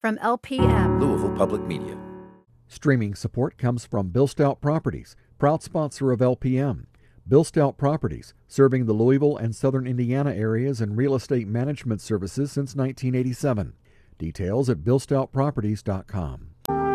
from LPM. Louisville Public Media. Streaming support comes from Bill Stout Properties, proud sponsor of LPM. Bill Stout Properties, serving the Louisville and southern Indiana areas in real estate management services since 1987. Details at billstoutproperties.com.